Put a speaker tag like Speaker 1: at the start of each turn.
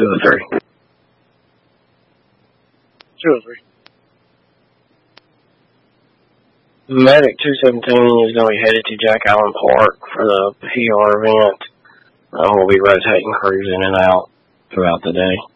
Speaker 1: 203.
Speaker 2: 203.
Speaker 1: Medic 217 is going to be headed to Jack Allen Park for the PR event. We'll be rotating crews in and out throughout the day.